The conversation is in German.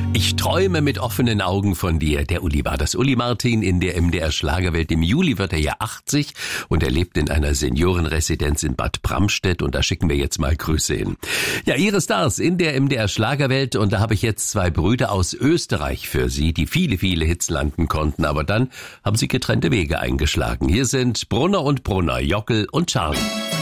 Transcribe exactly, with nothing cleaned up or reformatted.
Ich träume mit offenen Augen von dir. Der Uli war das. Uli Martin in der M D R Schlagerwelt. Im Juli wird er ja achtzig und er lebt in einer Seniorenresidenz in Bad Bramstedt und da schicken wir jetzt mal Grüße hin. Ja, Ihre Stars in der M D R Schlagerwelt und da habe ich jetzt zwei Brüder aus Österreich für Sie, die viele, viele Hits landen konnten, aber dann haben sie getrennte Wege eingeschlagen. Hier sind Brunner und Brunner, Jockel und Charlie.